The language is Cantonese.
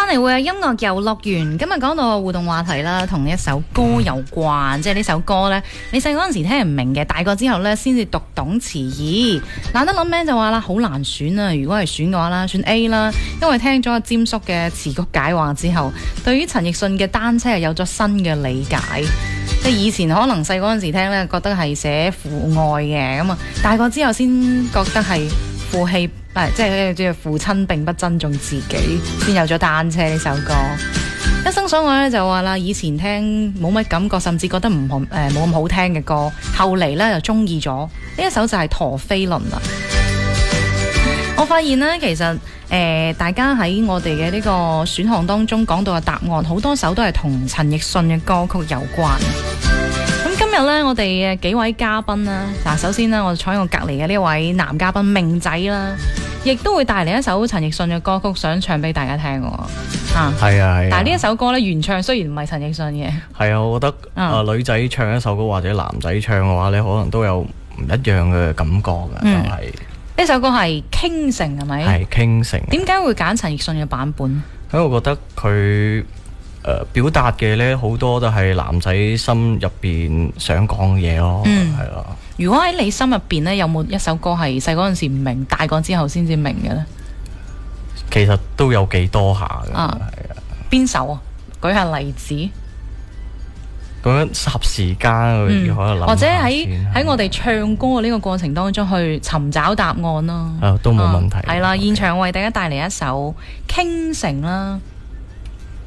嚟會有音樂遊樂園，今日講到互動話題啦，同一首歌有關，即係呢首歌呢，你細個嗰陣時聽唔明嘅，大個之後呢先至讀懂詞義。懶得諗咩就話啦，好難選啊！如果係選嘅話啦，選 A 啦，因為聽咗阿詹叔嘅詞曲解話之後，對於陳奕迅嘅單車係有咗新嘅理解。即係以前可能細個嗰陣時聽呢，覺得係寫父愛嘅，咁啊大個之後先覺得係父氣。即係父親並不珍重自己，先有咗單車呢首歌。一生所愛咧就話啦，以前聽冇乜感覺，甚至覺得冇咁好聽嘅歌，後嚟咧就中意咗呢一首就係陀飛輪啦。我發現呢，其實大家喺我哋嘅呢個選項當中講到嘅答案，好多首都係同陳奕迅嘅歌曲有關。今日咧，我哋嘅幾位嘉賓啦，嗱，首先呢，我坐喺我隔離嘅呢位男嘉賓明仔啦，亦都會帶嚟一首陳奕迅嘅歌曲，想唱俾大家聽喎。係啊。但係呢一首歌咧，原唱雖然唔係陳奕迅嘅。係啊，我覺得女仔唱一首歌或者男仔唱嘅話咧，可能都有唔一樣嘅感覺㗎。就係呢首歌係傾城係咪？係傾城。點解會揀陳奕迅嘅版本？因為我覺得佢表達嘅咧好多都係男仔心入邊想講嘅嘢咯，係咯。如果喺你心入邊咧，有冇一首歌係細嗰陣時唔明，大個之後先至明嘅咧？其實都有幾多下嘅，係啊。邊首啊？舉下例子。咁樣霎時間可能諗，或者喺我哋唱歌嘅呢個過程當中去尋找答案咯。都冇問題。係啦，現場為大家帶嚟一首《傾城》啦。